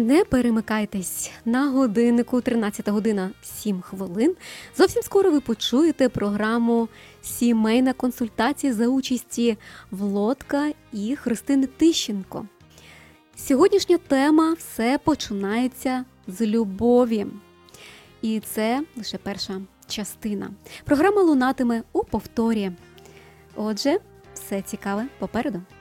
Не перемикайтесь, на годиннику 13 година 7 хвилин. Зовсім скоро ви почуєте програму «Сімейна консультація» за участі Володка і Христини Тищенко. Сьогоднішня тема «Все починається з любові». І це лише перша частина. Програма лунатиме у повторі. Отже, все цікаве попереду.